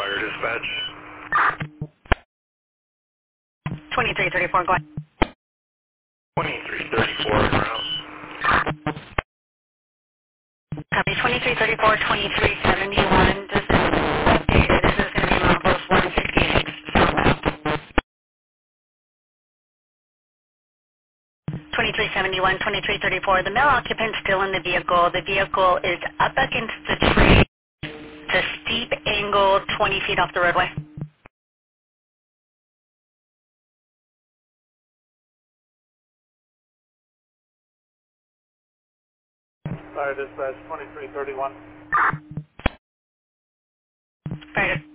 Fire dispatch. 2334, go ahead. 2334 en route. Copy 2334, 2371. This is updated. This is going to be milepost 158 southbound. 2371, 2334. The male occupant still in the vehicle. The vehicle is up against the tree. It's a steep angle, 20 feet off the roadway. Fire dispatch 2331. Fire